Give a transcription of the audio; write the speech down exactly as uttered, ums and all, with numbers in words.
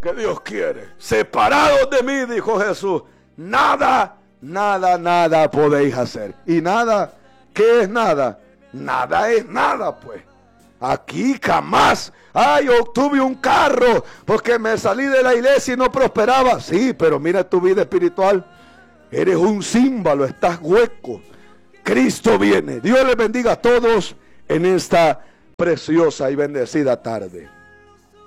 que Dios quiere. Separados de mí, dijo Jesús, nada, nada, nada podéis hacer. Y nada, ¿qué es nada? Nada es nada, pues. Aquí jamás, ay, obtuve un carro porque me salí de la iglesia y no prosperaba. Sí, pero mira tu vida espiritual. Eres un címbalo, estás hueco. Cristo viene. Dios les bendiga a todos en esta preciosa y bendecida tarde.